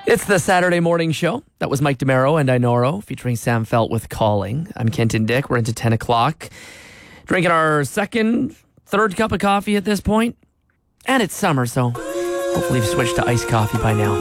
It's the Saturday morning show. That was Mike DeMero and Inoro featuring Sam Felt with Calling. I'm Kenton Dick. We're into 10 o'clock. Drinking our third cup of coffee at this point. And it's summer, so hopefully you've switched to iced coffee by now.